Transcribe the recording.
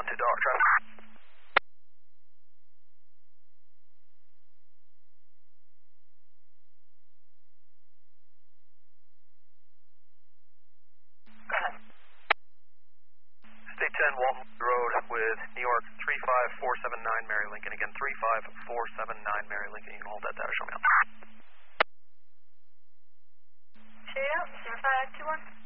12 traffic. State 10 Walton Road with New York 35479 Mary Lincoln. Again, 35479 Mary Lincoln. You can hold that data, show me out. 2, 0521.